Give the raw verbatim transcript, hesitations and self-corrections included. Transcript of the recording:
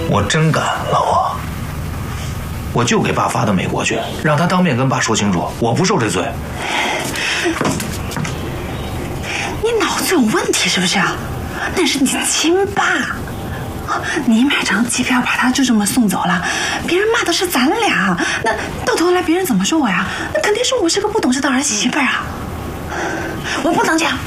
我真敢，老婆，我就给爸发到美国去，让他当面跟爸说清楚，我不受这罪。 你脑子有问题是不是啊？那是你亲爸，你买张机票把他就这么送走了，别人骂的是咱俩，那到头来别人怎么说我呀？那肯定说我是个不懂事的儿媳妇啊！我不能这样。